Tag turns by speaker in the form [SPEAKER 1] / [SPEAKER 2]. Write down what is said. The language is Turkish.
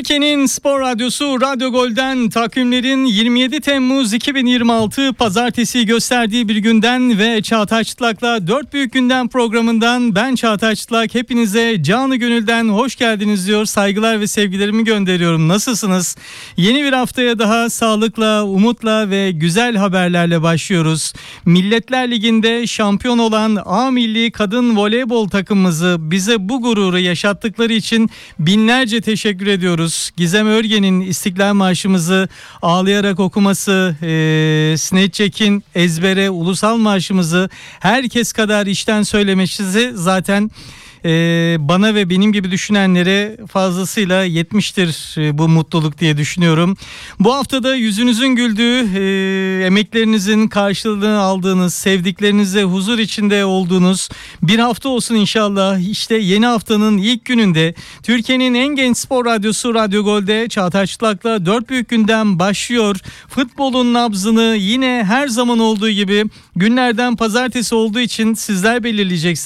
[SPEAKER 1] Türkiye'nin spor radyosu Radyo Gol'den takvimlerin 27 Temmuz 2026 Pazartesi gösterdiği bir günden ve Çağatay Çıtlak'la 4 Büyük Gündem programından ben Çağatay Çıtlak hepinize canı gönülden hoş geldiniz diyor. Saygılar ve sevgilerimi gönderiyorum. Nasılsınız? Yeni bir haftaya daha sağlıkla, umutla ve güzel haberlerle başlıyoruz. Milletler Ligi'nde şampiyon olan A Milli Kadın Voleybol takımımızı bize bu gururu yaşattıkları için binlerce teşekkür ediyoruz. Gizem Örgen'in İstiklal Marşımızı ağlayarak okuması, Sinet Çek'in ezbere Ulusal Marşımızı herkes kadar içten söylemesi zaten bana ve benim gibi düşünenlere fazlasıyla yetmiştir bu mutluluk diye düşünüyorum. Bu haftada yüzünüzün güldüğü, emeklerinizin karşılığını aldığınız, sevdiklerinizle huzur içinde olduğunuz bir hafta olsun inşallah. İşte yeni haftanın ilk gününde Türkiye'nin en genç spor radyosu Radyo Gol'de Çağatay Çıtlak'la 4 Büyük Gündem başlıyor. Futbolun nabzını yine her zaman olduğu gibi günlerden pazartesi olduğu için sizler belirleyeceksiniz.